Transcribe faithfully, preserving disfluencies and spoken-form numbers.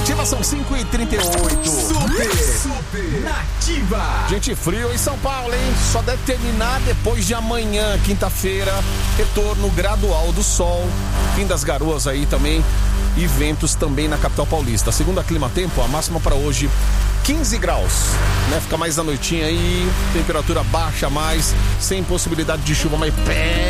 Nativa são cinco e trinta e oito. Super, super Nativa. Gente, frio em São Paulo, hein? Só deve terminar depois de amanhã, quinta-feira. Retorno gradual do sol. Fim das garoas aí também. E ventos também na capital paulista. Segundo a Climatempo, a máxima para hoje quinze graus, né? Fica mais à noitinha aí, temperatura baixa mais, sem possibilidade de chuva, mas pé